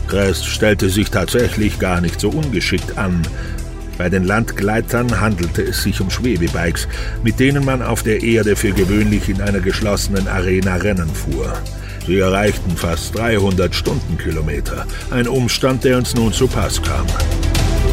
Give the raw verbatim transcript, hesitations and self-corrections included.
Crest stellte sich tatsächlich gar nicht so ungeschickt an. Bei den Landgleitern handelte es sich um Schwebebikes, mit denen man auf der Erde für gewöhnlich in einer geschlossenen Arena Rennen fuhr. Sie erreichten fast dreihundert Stundenkilometer, ein Umstand, der uns nun zu Pass kam.